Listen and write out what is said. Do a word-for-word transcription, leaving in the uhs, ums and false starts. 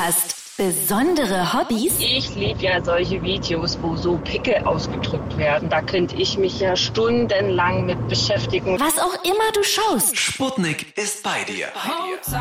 hast besondere Hobbys? Ich liebe ja solche Videos, wo so Pickel ausgedrückt werden. Da könnte ich mich ja stundenlang mit beschäftigen. Was auch immer du schaust. Sputnik ist bei dir. Bei dir.